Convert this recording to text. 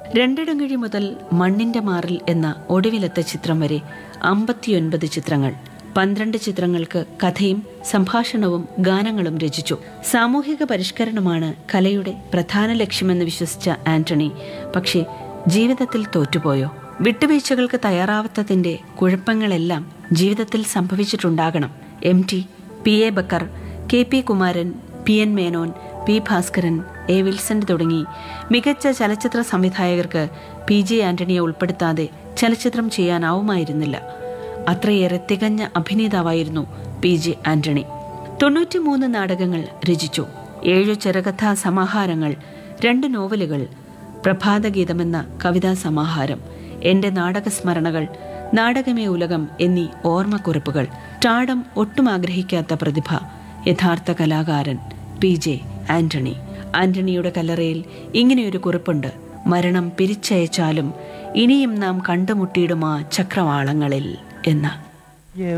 രണ്ടിടങ്ങഴി മുതൽ മണ്ണിന്റെ മാറിൽ എന്ന ഒടുവിലത്തെ ചിത്രം വരെ 59 ചിത്രങ്ങൾ, 12 ചിത്രങ്ങൾക്ക് കഥയും സംഭാഷണവും ഗാനങ്ങളും രചിച്ചു. സാമൂഹിക പരിഷ്കരണമാണ് കലയുടെ പ്രധാന ലക്ഷ്യമെന്ന് വിശ്വസിച്ച ആന്റണി പക്ഷേ ജീവിതത്തിൽ തോറ്റുപോയോ? വിട്ടുവീഴ്ചകൾക്ക് തയ്യാറാവാത്തതിന്റെ കുഴപ്പങ്ങളെല്ലാം ജീവിതത്തിൽ സംഭവിച്ചിട്ടുണ്ടാകണം. MT, PA Backer, KP Kumaran, PN Menon, P Bhaskaran, A Wilson തുടങ്ങി മികച്ച ചലച്ചിത്ര സംവിധായകർക്ക് PG ആന്റണിയെ ഉൾപ്പെടുത്താതെ ചലച്ചിത്രം ചെയ്യാനാവുമായിരുന്നില്ല. അത്രയേറെ തികഞ്ഞ അഭിനേതാവായിരുന്നു PG ആന്റണി. 93 നാടകങ്ങൾ രചിച്ചു, 7 ചെറുകഥാ സമാഹാരങ്ങൾ, 2 നോവലുകൾ, പ്രഭാതഗീതമെന്ന കവിതാ സമാഹാരം, എന്റെ നാടകസ്മരണകൾ, നാടകമേ ഉലകം എന്നീ ഓർമ്മക്കുറിപ്പുകൾ. ടാടം ഒട്ടും ആഗ്രഹിക്കാത്ത പ്രതിഭ, യഥാർത്ഥ കലാകാരൻ PG ആന്റണി. ആന്റണിയുടെ കല്ലറയിൽ ഇങ്ങനെയൊരു കുറിപ്പുണ്ട്: മരണം പിരിച്ചയച്ചാലും ഇനിയും നാം കണ്ടുമുട്ടിയിടുമാ ചക്രവാളങ്ങളിൽ എന്ന്.